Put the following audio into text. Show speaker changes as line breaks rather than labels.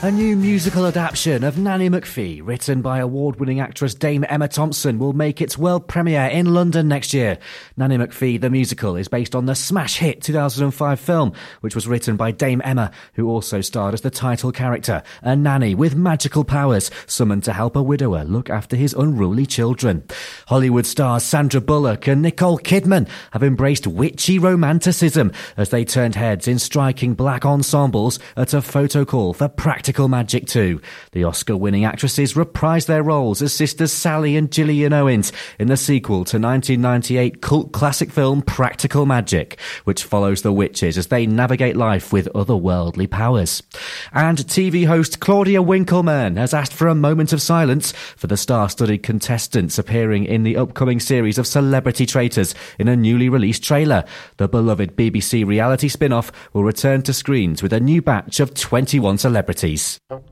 A new musical adaptation of Nanny McPhee, written by award-winning actress Dame Emma Thompson, will make its world premiere in London next year. Nanny McPhee, the musical, is based on the smash hit 2005 film, which was written by Dame Emma, who also starred as the title character, a nanny with magical powers, summoned to help a widower look after his unruly children. Hollywood stars Sandra Bullock and Nicole Kidman have embraced witchy romanticism as they turned heads in striking black ensembles at a photo call for Practical Magic 2. The Oscar-winning actresses reprised their roles as sisters Sally and Gillian Owens in the sequel to 1998 cult classic film Practical Magic, which follows the witches as they navigate life with otherworldly powers. And TV host Claudia Winkleman has asked for a moment of silence for the star-studded contestants appearing in the upcoming series of Celebrity Traitors in a newly released trailer. The beloved BBC reality spin-off will return to screens with a new batch of 21 celebrities.